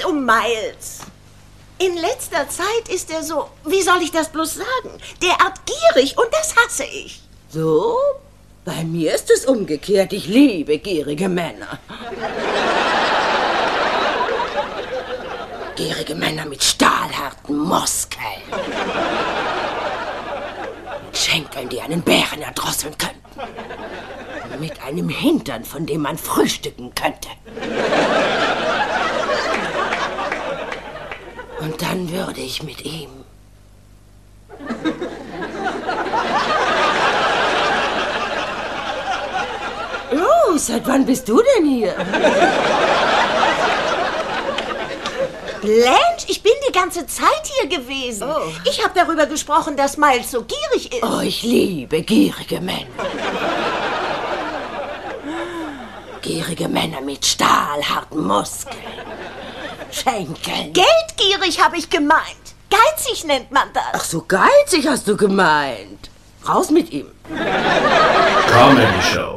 nicht um Miles. In letzter Zeit ist er so, wie soll ich das bloß sagen, derart gierig und das hasse ich. So? Bei mir ist es umgekehrt. Ich liebe gierige Männer. Gierige Männer mit stahlharten Muskeln. Mit Schenkeln, die einen Bären erdrosseln könnten. Mit einem Hintern, von dem man frühstücken könnte. Und dann würde ich mit ihm... Oh, seit wann bist du denn hier? Blanche, ich bin die ganze Zeit hier gewesen. Oh. Ich habe darüber gesprochen, dass Miles so gierig ist. Oh, ich liebe gierige Männer. Gierige Männer mit stahlharten Muskeln. Schenkeln. Geldgierig habe ich gemeint. Geizig nennt man das. Ach so, geizig hast du gemeint. Raus mit ihm. Comedy Show.